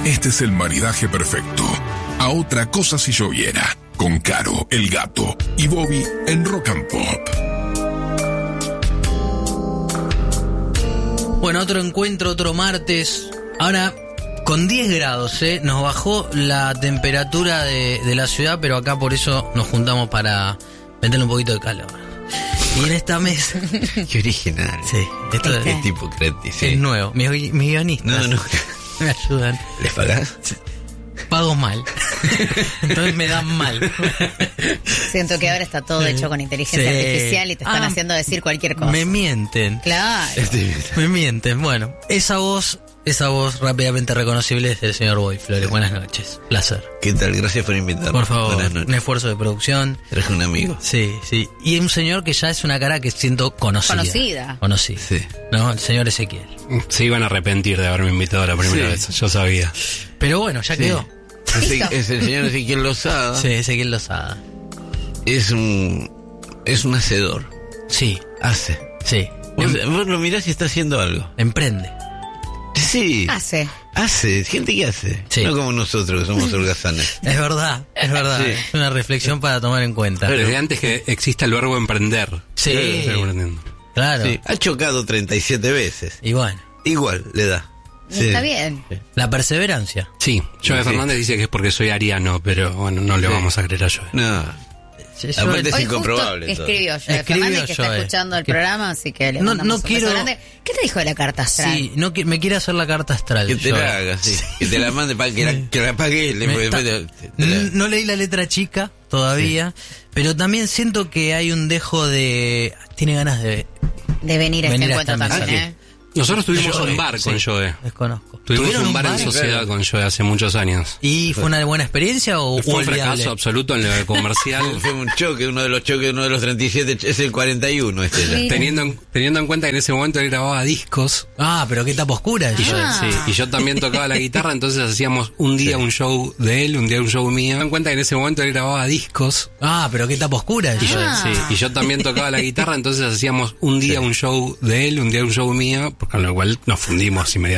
Este es el maridaje perfecto. A otra cosa si lloviera. Con Caro, el gato y Bobby en Rock and Pop. Bueno, otro encuentro, otro martes. Ahora, con 10 grados, nos bajó la temperatura de la ciudad, pero acá por eso nos juntamos para meterle un poquito de calor. Y en esta mesa... Qué original. Sí, esto es tipo creativo. Sí. Es nuevo. Mis guionistas No. me ayudan. ¿Les pagás? Pago mal. Entonces me dan mal. Siento que ahora está todo hecho con inteligencia artificial y te están haciendo decir cualquier cosa. Me mienten. Claro. Me mienten. Bueno, esa voz rápidamente reconocible es del señor Bobby Flores. Buenas noches. Placer. ¿Qué tal? Gracias por invitarme. Por favor, buenas noches. Un esfuerzo de producción. Eres un amigo. Sí. Y un señor que ya es una cara que siento conocida. Sí. ¿No? El señor Ezequiel. Se iban a arrepentir de haberme invitado la primera vez. Yo sabía. Pero bueno, ya quedó. Es el señor Ezequiel Lozada. Sí, Ezequiel Lozada. Es un hacedor. Sí. Hace. Sí. Vos lo mirás y está haciendo algo. Emprende. Sí. Hace. Gente que hace. Sí. No como nosotros que somos holgazanes. Es verdad. Sí. Es una reflexión para tomar en cuenta. Desde antes que exista el verbo emprender. Sí. Estoy aprendiendo. Claro. Sí. Ha chocado 37 veces. Y bueno. Igual le da. Sí. Está bien. La perseverancia. Sí, Joe Sí. Fernández dice que es porque soy ariano, pero bueno, no le vamos a creer a Joe. No. Aparte es Hoy incomprobable. justo todo. escribió Joe Escribió Fernández, que está Joe. escuchando el programa, así que le No mandamos un beso quiero- grande. ¿Qué te dijo de la carta astral? Sí, me quiere hacer la carta astral. Que te yo. la haga, sí. Que te la mande para que la pague. No leí la letra chica todavía, pero también siento que hay un dejo de... Tiene ganas de... De venir a este Venir a encuentro esta mesa. también, Ah, Nosotros tuvimos Joe, un bar con sí. Joe. Desconozco. Tuvimos ¿Tuvieron un bar en sociedad Claro. con Joe hace muchos años. ¿Y fue una buena experiencia o Fue un olvidable? fracaso absoluto en lo comercial. Fue un choque, uno de los 37 es el 41 este ya. Sí. teniendo en cuenta que en ese momento él grababa discos. Ah, pero qué tapa oscura. Y yo, Joe. sí, y yo también tocaba la guitarra, entonces hacíamos un día un show de él, un día un show mío. Ten en cuenta que en ese momento él grababa discos. Ah, pero qué tapa oscura. Y yo, Joe. sí, y yo también tocaba la guitarra, entonces hacíamos un día un show de él, un día un show mío, con lo cual nos fundimos inmediatamente.